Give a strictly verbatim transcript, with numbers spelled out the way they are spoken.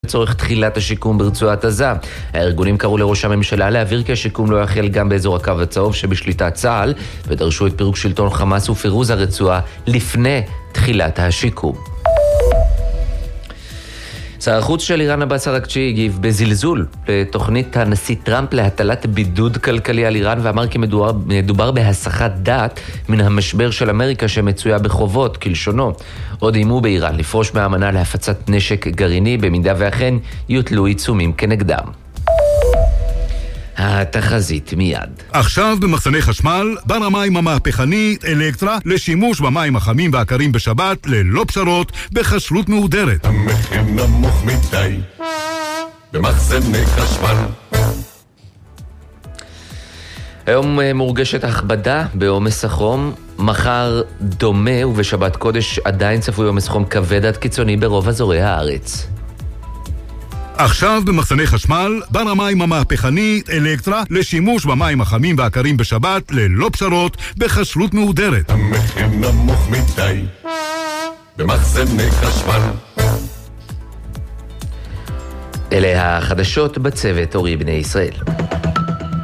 לצורך תחילת השיקום ברצועת עזה. הארגונים קראו לראש הממשלה להעביר כי השיקום לא יחל גם באזור הקו הצהוב שבשליטת צה"ל, ודרשו את פירוק שלטון חמאס ופירוז הרצועה לפני תחילת השיקום. שר החוץ של איראן עבאס אראגצ'י הגיב בזלזול לתוכנית הנשיא טראמפ להטלת בידוד כלכלי על איראן, ואמר כי מדובר, מדובר בהסחת דעת מן המשבר של אמריקה שמצויה בחובות, כלשונו. עוד איימו באיראן לפרוש מהאמנה להפצת נשק גרעיני במידה ואכן יוטלו עיצומים כנגדם. התחזית מיד. עכשיו במחסני חשמל, בר המים המהפכנית אלקטרה לשימוש במים החמים והקרים בשבת ללא פשרות בכשרות מהודרת. המחיר נמוך מדי במחסני חשמל. היום מורגשת הכבדה בעומס החום, מחר דומה ובשבת קודש עדיין צפוי עומס חום כבד עד קיצוני ברוב אזורי הארץ. עכשיו במחסני חשמל, בר המים המהפכנית אלקטרה לשימוש במים החמים והקרים בשבת ללא פשרות בכשרות מהודרת. המחיר נמוך מדי במחסני חשמל. אלה החדשות בצוות אורי בני ישראל.